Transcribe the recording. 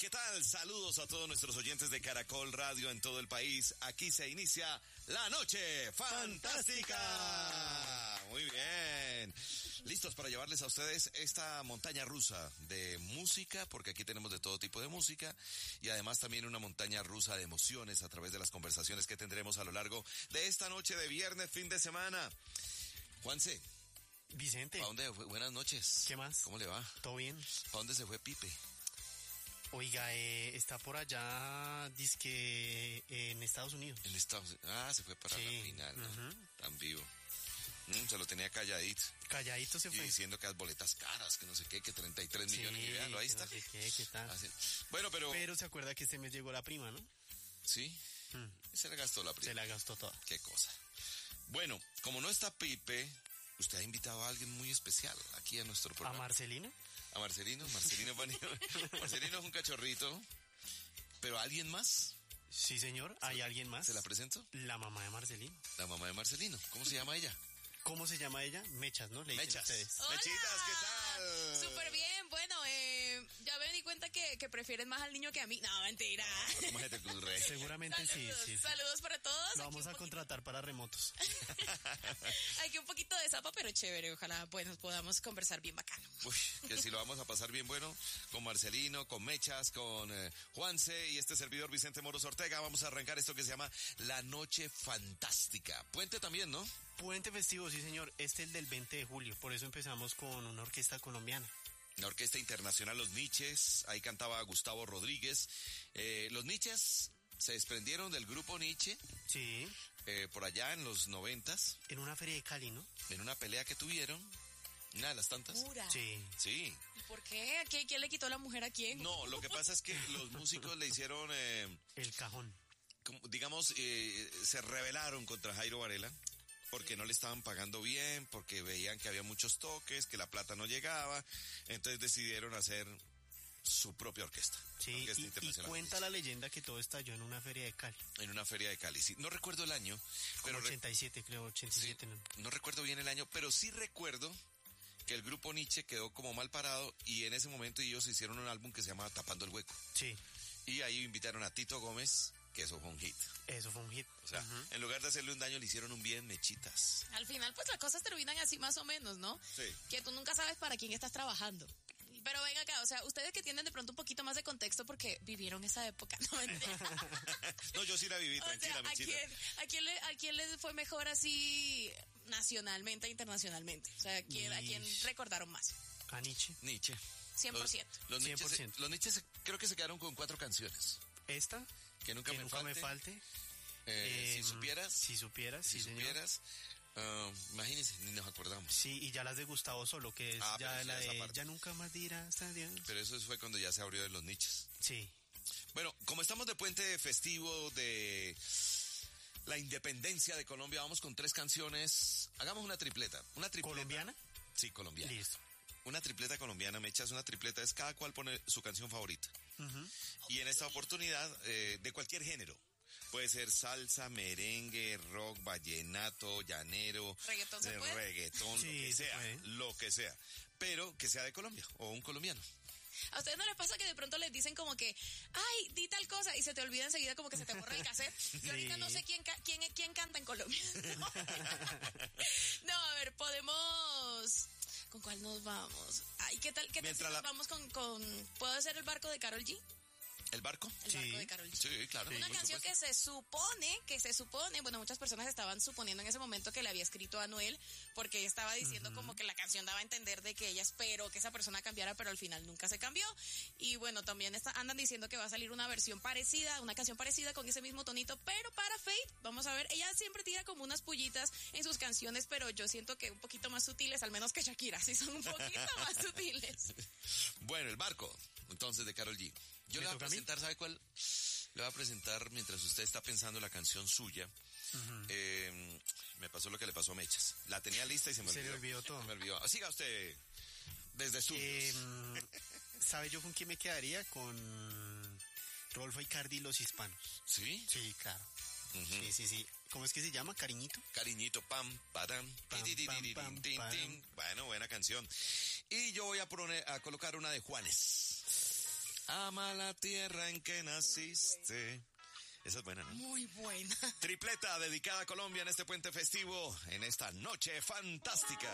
¿qué tal? Saludos a todos nuestros oyentes de Caracol Radio en todo el país. Aquí se inicia La Noche Fantástica. Muy bien. Listos para llevarles a ustedes esta montaña rusa de música, porque aquí tenemos de todo tipo de música y además también una montaña rusa de emociones a través de las conversaciones que tendremos a lo largo de esta noche de viernes, fin de semana. Juanse. Vicente. ¿A dónde fue? Buenas noches. ¿Qué más? ¿Cómo le va? ¿Todo bien? ¿A dónde se fue Pipe? Oiga, está por allá, dizque en Estados Unidos. En Estados Unidos. Ah, se fue para la final, ¿no? Tan vivo. Se lo tenía calladito. Calladito se fue. Y diciendo que las boletas caras, que no sé qué, que 33 millones. Y véanlo, ahí está. No sé qué tal. Así. Bueno, pero se acuerda que este mes llegó la prima, ¿no? Sí. Se le gastó la prima. Se la gastó toda. Qué cosa. Bueno, como no está Pipe, usted ha invitado a alguien muy especial aquí a nuestro programa. ¿A Marcelino? A Marcelino. Marcelino es un cachorrito. ¿Pero alguien más? Sí, señor. ¿Hay alguien más? ¿Se la presento? La mamá de Marcelino. La mamá de Marcelino. ¿Cómo se llama ella? ¿Cómo se llama ella? Mechas, ¿no? Le dicen ustedes. Hola. Mechitas, ¿qué tal? Súper bien. Bueno, ya me di cuenta que prefieren más al niño que a mí. No, mentira. No, ¿cómo se te ocurre? Seguramente Saludos, sí. Saludos para todos. Lo vamos a contratar para remotos. Aquí un poquito de zapa, pero chévere. Ojalá pues nos podamos conversar bien bacano. Uy, que si lo vamos a pasar bien bueno, con Marcelino, con Mechas, con Juanse y este servidor Vicente Moros Ortega. Vamos a arrancar esto que se llama La Noche Fantástica. Puente también, ¿no? Puente festivo, sí, señor. Este es el del 20 de julio. Por eso empezamos con una orquesta colombiana. La Orquesta Internacional Los Niches. Ahí cantaba Gustavo Rodríguez. Los Niches se desprendieron del grupo Nietzsche. Sí. Por allá en los 90s. En una feria de Cali, ¿no? En una pelea que tuvieron. Una de las tantas. ¿Pura? Sí. Sí. ¿Y por qué? ¿Quién le quitó la mujer a quién? No, lo que pasa es que los músicos le hicieron... El cajón. digamos, se rebelaron contra Jairo Varela. Porque no le estaban pagando bien, porque veían que había muchos toques, que la plata no llegaba. Entonces decidieron hacer su propia orquesta. Sí, Orquesta y Internacional. cuenta la leyenda que todo estalló en una feria de Cali. En una feria de Cali, sí. No recuerdo el año. Pero Pero 87, creo, 87. sí, no recuerdo bien el año, pero sí recuerdo que el grupo Nietzsche quedó como mal parado y en ese momento ellos hicieron un álbum que se llamaba Tapando el Hueco. Sí. Y ahí invitaron a Tito Gómez, que eso fue un hit. Eso fue un hit. O sea, en lugar de hacerle un daño, le hicieron un bien, Mechitas. Al final, pues las cosas terminan así más o menos, ¿no? Sí. Que tú nunca sabes para quién estás trabajando. Pero ven acá, o sea, ustedes que tienen de pronto un poquito más de contexto porque vivieron esa época, no mentira. No, yo sí la viví, tranquila, o sea, Mechita. ¿a quién les fue mejor así nacionalmente e internacionalmente? O sea, ¿a quién recordaron más? A Nietzsche. Nietzsche. 100%. Los 100%. Los Nietzsche creo que se quedaron con 4 canciones. Esta, Que nunca me falte. Si supieras. Si supieras, Si sí, señor. supieras. Imagínense, ni nos acordamos. Sí, y ya las de Gustavo Solo, que es ya pero la esa de parte. Ya nunca más dirás adiós. Pero eso fue cuando ya se abrió de los nichos. Sí. Bueno, como estamos de puente festivo de la independencia de Colombia, vamos con 3 canciones. Hagamos una tripleta. ¿Una tripleta? ¿Colombiana? Sí, colombiana. Listo. Una tripleta colombiana, me echas una tripleta, es cada cual pone su canción favorita. Y en esta oportunidad, de cualquier género. Puede ser salsa, merengue, rock, vallenato, llanero, ¿Reggaetón se puede? reggaetón, Sí, se puede. lo que sea. Pero que sea de Colombia o un colombiano. ¿A ustedes no les pasa que de pronto les dicen como que, ay, di tal cosa, y se te olvida enseguida como que se te borra el cassette? Y ahorita no sé quién canta en Colombia. No, a ver, podemos... ¿Con cuál nos vamos? Ay, ¿qué tal si nos vamos con... ¿Puedo hacer el barco de Karol G? ¿El barco? El barco de Karol G. Sí, claro. Una por canción supuesto. que se supone, bueno, muchas personas estaban suponiendo en ese momento que le había escrito a Anuel, porque ella estaba diciendo como que la canción daba a entender de que ella esperó que esa persona cambiara, pero al final nunca se cambió. Y bueno, también andan diciendo que va a salir una versión parecida, una canción parecida con ese mismo tonito, pero para Feid, vamos a ver, ella siempre tira como unas pullitas en sus canciones, pero yo siento que un poquito más sutiles, al menos que Shakira, sí son un poquito más sutiles. Bueno, el barco, entonces, de Karol G. Yo le voy a presentar, ¿sabe cuál? Le voy a presentar mientras usted está pensando la canción suya. Me pasó lo que le pasó a Mechas. La tenía lista y se me olvidó. Se le olvidó todo. Se me olvidó. Siga usted desde estudios. ¿Sabe yo con quién me quedaría? Con Rodolfo Icardi y Los Hispanos. ¿Sí? Sí, claro. Sí. ¿Cómo es que se llama? ¿Cariñito? Cariñito, pam, padam, Pam, tin. Bueno, buena canción. Y yo voy a colocar una de Juanes. Ama la tierra en que naciste. Esa es buena, ¿no? Muy buena. Tripleta dedicada a Colombia en este puente festivo, en esta noche fantástica.